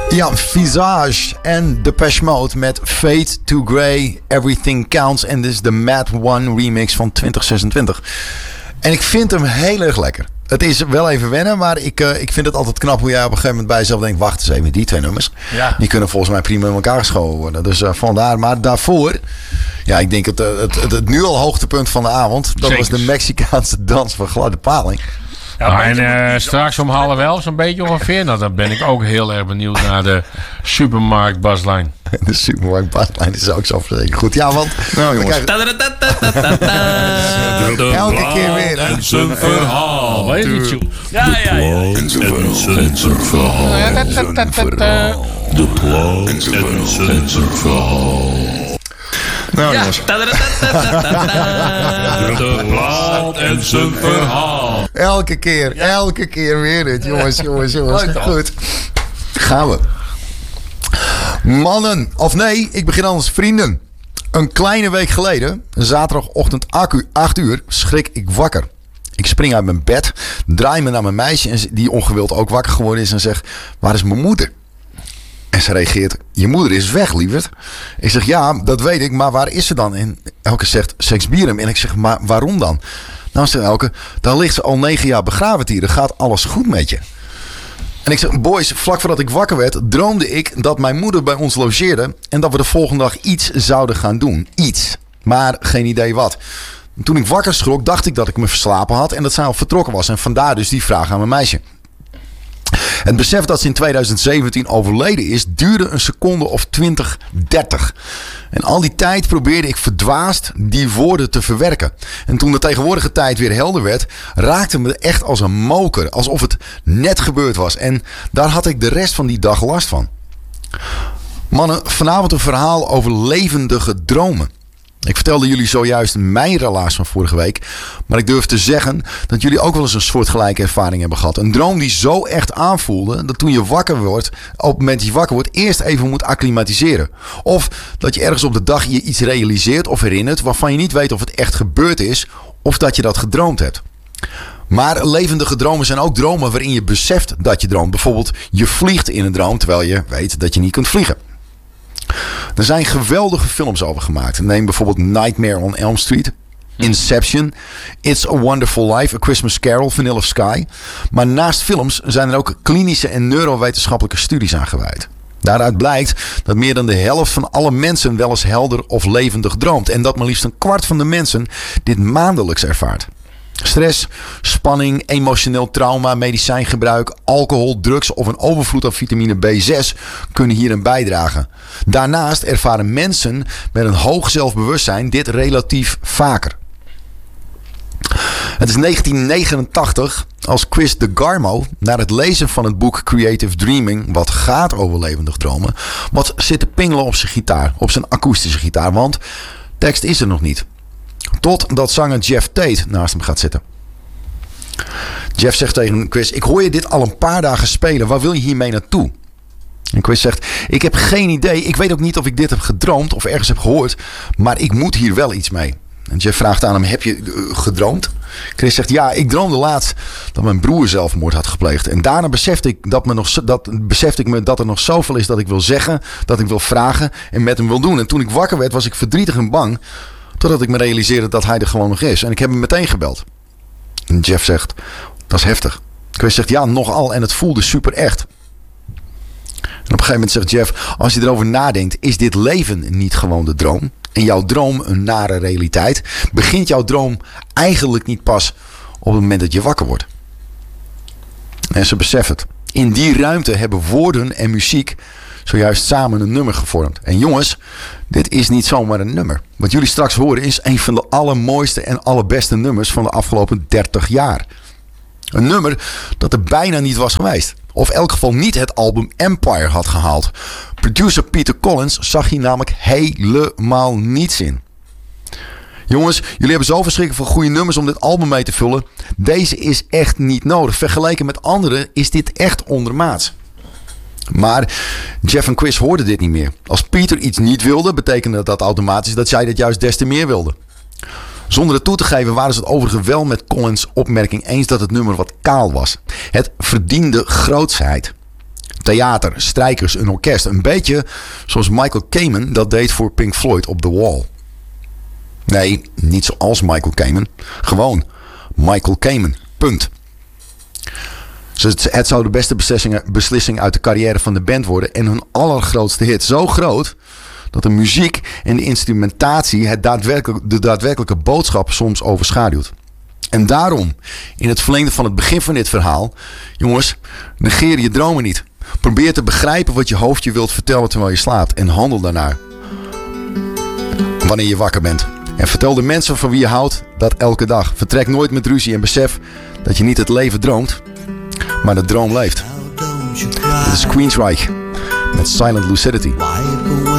Ja, Visage en Depeche Mode met Fade to Grey, Everything Counts. En dit is de Mad One remix van 2026. En ik vind hem heel erg lekker. Het is wel even wennen, maar ik vind het altijd knap hoe jij op een gegeven moment bij jezelf denkt... wacht eens even, die twee nummers, die kunnen volgens mij prima in elkaar geschoven worden. Dus vandaar, maar daarvoor... Ja, ik denk het nu al hoogtepunt van de avond. Dat was de Mexicaanse dans van Gladde Paling. Ja, en straks om 11:30 zo'n beetje ongeveer. Nou, dan ben ik ook heel erg benieuwd naar de supermarkt baslijn. De supermarkt baslijn is ook zo zeker goed. Ja, want... Nou jongens. Elke keer weer. En zijn verhaal. Weet je het, Ja. En zijn verhaal. De plaat en zijn verhaal. Nou jongens. De plaat en zijn verhaal. Elke keer weer het. Jongens. Goed. Gaan we. Mannen, of nee, ik begin anders. Vrienden. Een kleine week geleden, zaterdagochtend 8 uur, schrik ik wakker. Ik spring uit mijn bed, draai me naar mijn meisje, die ongewild ook wakker geworden is en zeg, waar is mijn moeder? En ze reageert, je moeder is weg, lieverd. Ik zeg, ja, dat weet ik, maar waar is ze dan? En Elke zegt, Seksbierum. En ik zeg, maar waarom dan? Nou, zegt Elke, daar ligt ze al 9 jaar begraven hier. Gaat alles goed met je? En ik zeg, boys, vlak voordat ik wakker werd, droomde ik dat mijn moeder bij ons logeerde en dat we de volgende dag iets zouden gaan doen. Iets. Maar geen idee wat. Toen ik wakker schrok, dacht ik dat ik me verslapen had en dat zij al vertrokken was. En vandaar dus die vraag aan mijn meisje. Het besef dat ze in 2017 overleden is, duurde een seconde of 20, 30. En al die tijd probeerde ik verdwaasd die woorden te verwerken. En toen de tegenwoordige tijd weer helder werd, raakte me echt als een moker. Alsof het net gebeurd was. En daar had ik de rest van die dag last van. Mannen, vanavond een verhaal over levendige dromen. Ik vertelde jullie zojuist mijn relaas van vorige week. Maar ik durf te zeggen dat jullie ook wel eens een soortgelijke ervaring hebben gehad. Een droom die zo echt aanvoelde dat toen je wakker wordt, op het moment dat je wakker wordt, eerst even moet acclimatiseren. Of dat je ergens op de dag je iets realiseert of herinnert waarvan je niet weet of het echt gebeurd is of dat je dat gedroomd hebt. Maar levendige dromen zijn ook dromen waarin je beseft dat je droomt. Bijvoorbeeld je vliegt in een droom terwijl je weet dat je niet kunt vliegen. Er zijn geweldige films over gemaakt. Neem bijvoorbeeld Nightmare on Elm Street, Inception, It's a Wonderful Life, A Christmas Carol, Vanilla Sky. Maar naast films zijn er ook klinische en neurowetenschappelijke studies aan gewijd. Daaruit blijkt dat meer dan de helft van alle mensen wel eens helder of levendig droomt. En dat maar liefst een kwart van de mensen dit maandelijks ervaart. Stress, spanning, emotioneel trauma, medicijngebruik, alcohol, drugs of een overvloed aan vitamine B6 kunnen hierin bijdragen. Daarnaast ervaren mensen met een hoog zelfbewustzijn dit relatief vaker. Het is 1989 als Chris DeGarmo na het lezen van het boek Creative Dreaming, wat gaat over levendig dromen, wat zit te pingelen op zijn gitaar, op zijn akoestische gitaar, want tekst is er nog niet. Totdat zanger Jeff Tate naast hem gaat zitten. Jeff zegt tegen Chris, ik hoor je dit al een paar dagen spelen. Waar wil je hiermee naartoe? En Chris zegt, ik heb geen idee. Ik weet ook niet of ik dit heb gedroomd of ergens heb gehoord. Maar ik moet hier wel iets mee. En Jeff vraagt aan hem, heb je gedroomd? Chris zegt, ja, ik droomde laatst dat mijn broer zelfmoord had gepleegd. En daarna besefte ik me dat er nog zoveel is dat ik wil zeggen, dat ik wil vragen en met hem wil doen. En toen ik wakker werd, was ik verdrietig en bang. Totdat ik me realiseerde dat hij er gewoon nog is. En ik heb hem meteen gebeld. En Jeff zegt, dat is heftig. Chris zegt, ja, nogal. En het voelde super echt. En op een gegeven moment zegt Jeff, als je erover nadenkt, is dit leven niet gewoon de droom? En jouw droom een nare realiteit? Begint jouw droom eigenlijk niet pas op het moment dat je wakker wordt? En ze beseffen het. In die ruimte hebben woorden en muziek zojuist samen een nummer gevormd. En jongens, dit is niet zomaar een nummer. Wat jullie straks horen is een van de allermooiste en allerbeste nummers van de afgelopen 30 jaar. Een nummer dat er bijna niet was geweest. Of in elk geval niet het album Empire had gehaald. Producer Peter Collins zag hier namelijk helemaal niets in. Jongens, jullie hebben zo verschrikkelijk veel goede nummers om dit album mee te vullen. Deze is echt niet nodig. Vergeleken met anderen is dit echt ondermaats. Maar Jeff en Chris hoorden dit niet meer. Als Peter iets niet wilde, betekende dat automatisch dat zij dit juist des te meer wilde. Zonder het toe te geven waren ze het overigens wel met Collins' opmerking eens dat het nummer wat kaal was. Het verdiende grootsheid. theater, strijkers, een orkest. Een beetje zoals Michael Kamen dat deed voor Pink Floyd op The Wall. Nee, niet zoals Michael Kamen. Gewoon Michael Kamen. Punt. Het zou de beste beslissing uit de carrière van de band worden. En hun allergrootste hit. Zo groot dat de muziek en de instrumentatie de daadwerkelijke boodschap soms overschaduwt. En daarom, in het verlengde van het begin van dit verhaal, jongens, negeer je dromen niet. Probeer te begrijpen wat je hoofd je wilt vertellen terwijl je slaapt. En handel daarnaar. Wanneer je wakker bent. En vertel de mensen van wie je houdt dat elke dag. Vertrek nooit met ruzie en besef dat je niet het leven droomt, maar de droom leeft. Dit is Queensryche met Silent Lucidity.